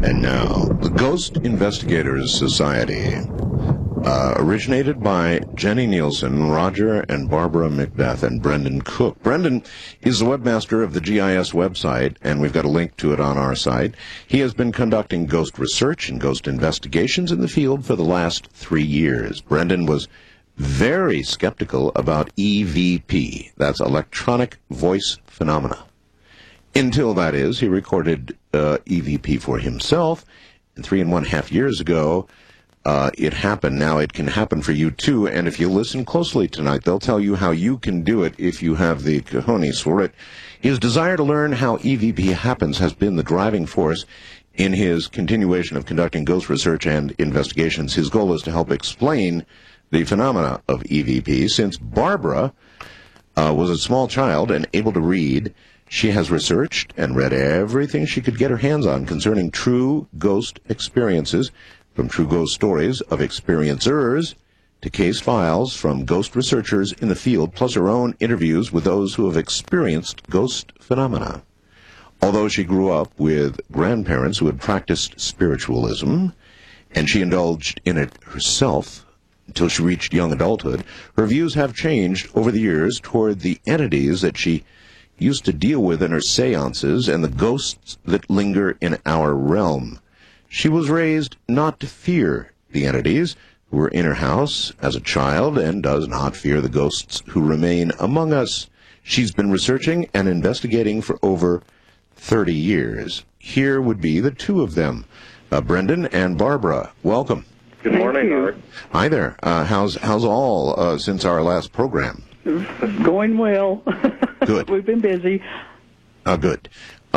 And now, the Ghost Investigators Society, originated by Jenny Nielsen, Roger and Barbara Macbeth, and Brendan Cook. Brendan is the webmaster of the GIS website, and we've got a link to it on our site. He has been conducting ghost research and ghost investigations in the field for the last 3 years. Brendan was very skeptical about EVP, that's electronic voice phenomena. Until, that is, he recorded EVP for himself, and 3.5 years ago, it happened. Now it can happen for you too, and if you listen closely tonight, they'll tell you how you can do it if you have the cojones for it. His desire to learn how EVP happens has been the driving force in his continuation of conducting ghost research and investigations. His goal is to help explain the phenomena of EVP. Since Barbara was a small child and able to read, she has researched and read everything she could get her hands on concerning true ghost experiences, from true ghost stories of experiencers to case files from ghost researchers in the field, plus her own interviews with those who have experienced ghost phenomena. Although she grew up with grandparents who had practiced spiritualism, and she indulged in it herself until she reached young adulthood, her views have changed over the years toward the entities that she used to deal with in her seances and the ghosts that linger in our realm. She was raised not to fear the entities who were in her house as a child and does not fear the ghosts who remain among us. She's been researching and investigating for over 30 years. Here would be the two of them, Brendan and Barbara. Welcome. Good morning, Art. Hi there. How's all since our last program? Going well. Good. We've been busy. Good.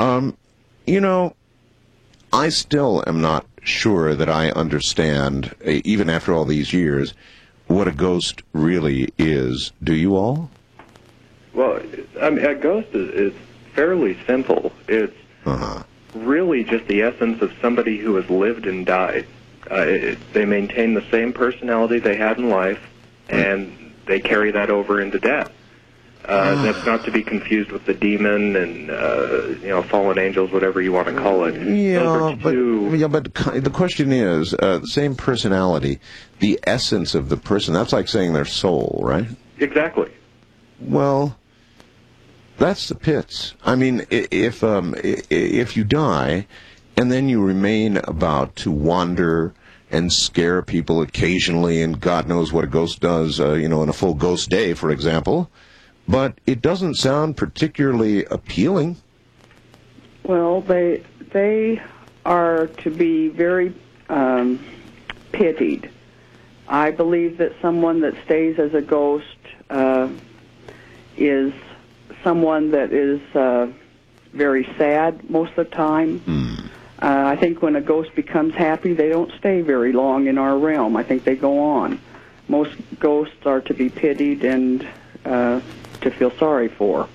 I still am not sure that I understand, even after all these years, what a ghost really is. Do you all? Well, I mean, a ghost is fairly simple. It's really just the essence of somebody who has lived and died. They maintain the same personality they had in life, and they carry that over into death. That's not to be confused with the demon and, fallen angels, whatever you want to call it. Yeah, but the question is, the same personality, the essence of the person, that's like saying their soul, right? Exactly. Well, that's the pits. I mean, if you die, and then you remain about to wander and scare people occasionally, and God knows what a ghost does, in a full ghost day, for example, but it doesn't sound particularly appealing. Well, they are to be very pitied. I believe that someone that stays as a ghost is someone that is very sad most of the time. I think when a ghost becomes happy, they don't stay very long in our realm. I think they go on. Most ghosts are to be pitied and to feel sorry for.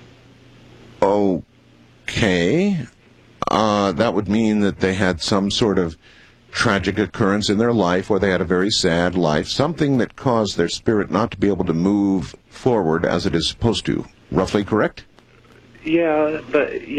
Okay. That would mean that they had some sort of tragic occurrence in their life, or they had a very sad life, something that caused their spirit not to be able to move forward as it is supposed to. Roughly correct? Yeah, but